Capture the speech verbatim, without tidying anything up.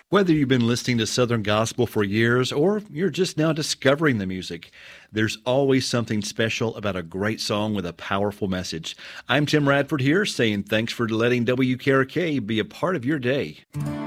Whether you've been listening to Southern Gospel for years or you're just now discovering the music, there's always something special about a great song with a powerful message. I'm Tim Radford here saying thanks for letting W K R K be a part of your day.